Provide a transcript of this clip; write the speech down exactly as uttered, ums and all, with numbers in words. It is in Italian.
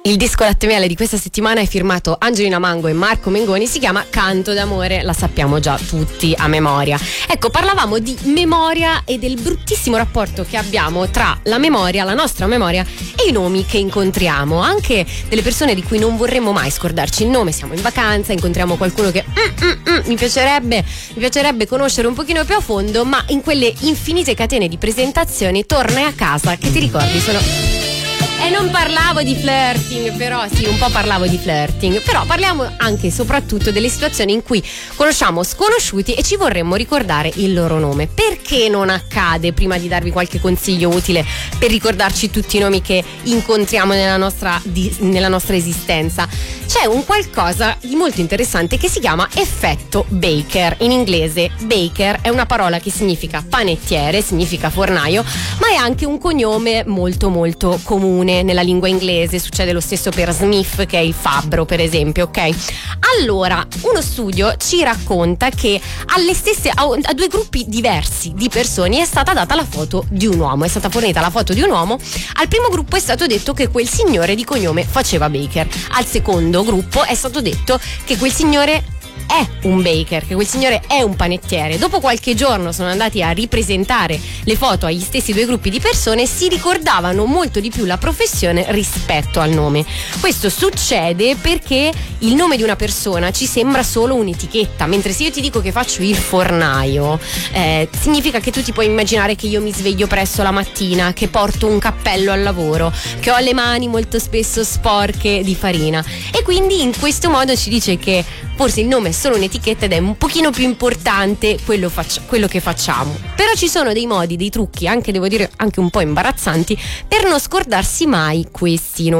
Il disco Latte Miele di questa settimana è firmato Angelina Mango e Marco Mengoni, si chiama Canto d'amore, la sappiamo già tutti a memoria. Ecco, parlavamo di memoria e del bruttissimo rapporto che abbiamo tra la memoria, la nostra memoria e i nomi che incontriamo, anche delle persone di cui non vorremmo mai scordarci il nome. Siamo in vacanza, incontriamo qualcuno che mm, mm, mm, mi piacerebbe mi piacerebbe conoscere un pochino più a fondo, ma in quelle infinite catene di presentazioni torna a casa che ti ricordi sono... E non parlavo di flirting, però sì, un po' parlavo di flirting, però parliamo anche e soprattutto delle situazioni in cui conosciamo sconosciuti e ci vorremmo ricordare il loro nome. Perché non accade, prima di darvi qualche consiglio utile per ricordarci tutti i nomi che incontriamo nella nostra, di, nella nostra esistenza? C'è un qualcosa di molto interessante che si chiama effetto Baker. In inglese Baker è una parola che significa panettiere, significa fornaio, ma è anche un cognome molto molto comune nella lingua inglese. Succede lo stesso per Smith, che è il fabbro, per esempio, ok? Allora, uno studio ci racconta che alle stesse a, a due gruppi diversi di persone è stata data la foto di un uomo, è stata fornita la foto di un uomo. Al primo gruppo è stato detto che quel signore di cognome faceva Baker. Al secondo gruppo è stato detto che quel signore è un baker, che quel signore è un panettiere. Dopo qualche giorno sono andati a ripresentare le foto agli stessi due gruppi di persone, si ricordavano molto di più la professione rispetto al nome. Questo succede perché il nome di una persona ci sembra solo un'etichetta, mentre se io ti dico che faccio il fornaio, eh, significa che tu ti puoi immaginare che io mi sveglio presto la mattina, che porto un cappello al lavoro, che ho le mani molto spesso sporche di farina, e quindi in questo modo ci dice che forse il nome è solo un'etichetta ed è un pochino più importante quello, faccia, quello che facciamo. Però ci sono dei modi, dei trucchi, anche devo dire anche un po' imbarazzanti, per non scordarsi mai questi nomi.